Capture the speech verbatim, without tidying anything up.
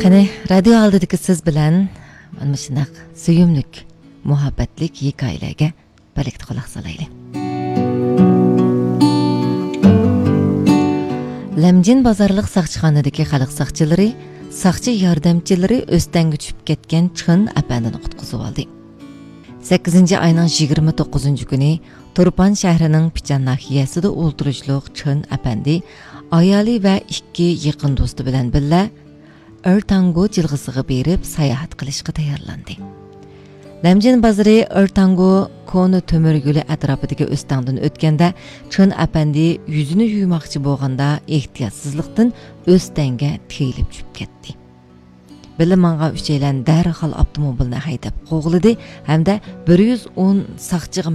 Qani, radio aldidagi siz bilan mana shunday suyumlik, muhabbatlik hikoyalarga birlikda quloq solaylik. Lamjin bozorliq saqchixonadagi xalq saqchilari, saqchi yordamchilari o'stanga tushib ketgan Chixin apandini qutqizib oldi. sakkizinchi ayning yigirma to'qqizinchi kuni Turpan shahrining Pichan nahiyasida o'ltirishliq Chixin apandi ayoli va ikki yaqin do'sti bilan birga Ertango jilg'isiga berib sayohat qilishga tayyorlandi. Lamjin bozori Ertango koni temir yo'li atrofidagi o'stangdan o'tganda Chixin apandi yuzini yuvmoqchi bo'lganda ehtiyotsizlikdan o'stanga tiyilib tushib ketdi. Bilimanga uchaylan darhol avtomobilni haydab qo'g'lidi hamda bir yuz o'n saqchiga